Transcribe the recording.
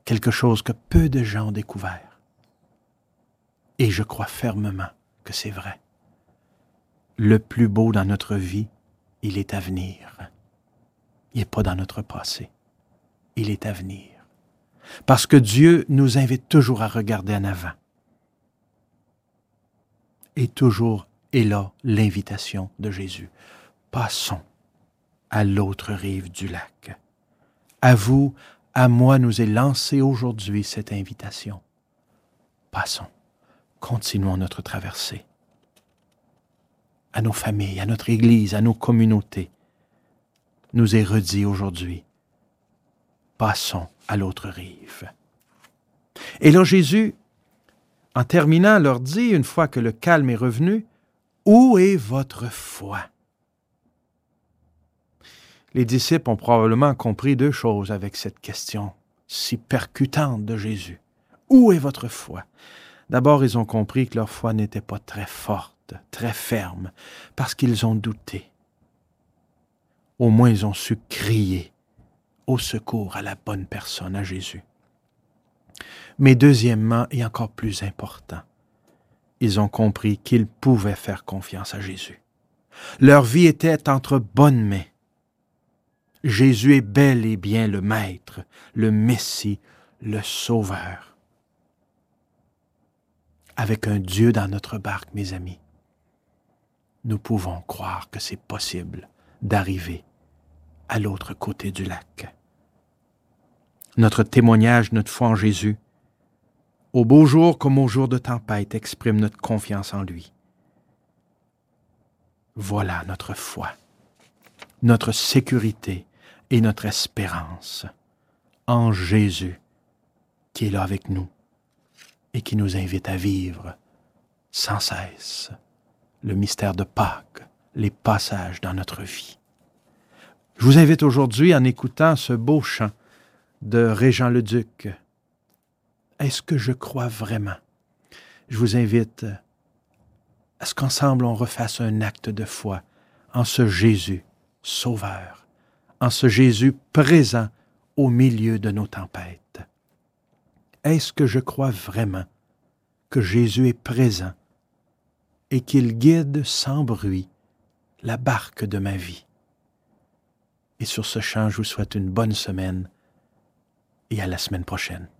quelque chose que peu de gens ont découvert. Et je crois fermement que c'est vrai. Le plus beau dans notre vie, il est à venir. Il n'est pas dans notre passé. Il est à venir. Parce que Dieu nous invite toujours à regarder en avant. Et toujours est là l'invitation de Jésus. Passons à l'autre rive du lac. À vous, à moi, nous est lancée aujourd'hui cette invitation. Passons, continuons notre traversée. À nos familles, à notre Église, à nos communautés, nous est redit aujourd'hui, passons à l'autre rive. Et là, Jésus, en terminant, leur dit, une fois que le calme est revenu, « Où est votre foi? » Les disciples ont probablement compris deux choses avec cette question si percutante de Jésus. Où est votre foi? D'abord, ils ont compris que leur foi n'était pas très forte, très ferme, parce qu'ils ont douté. Au moins, ils ont su crier au secours à la bonne personne, à Jésus. Mais deuxièmement, et encore plus important, ils ont compris qu'ils pouvaient faire confiance à Jésus. Leur vie était entre bonnes mains. Jésus est bel et bien le Maître, le Messie, le Sauveur. Avec un Dieu dans notre barque, mes amis, nous pouvons croire que c'est possible d'arriver à l'autre côté du lac. Notre témoignage, notre foi en Jésus, au beau jour comme au jour de tempête, exprime notre confiance en lui. Voilà notre foi, notre sécurité et notre espérance en Jésus qui est là avec nous et qui nous invite à vivre sans cesse le mystère de Pâques, les passages dans notre vie. Je vous invite aujourd'hui, en écoutant ce beau chant de Régent Leduc, est-ce que je crois vraiment? Je vous invite à ce qu'ensemble on refasse un acte de foi en ce Jésus Sauveur, en ce Jésus présent au milieu de nos tempêtes. Est-ce que je crois vraiment que Jésus est présent et qu'il guide sans bruit la barque de ma vie? Et sur ce chant, je vous souhaite une bonne semaine et à la semaine prochaine.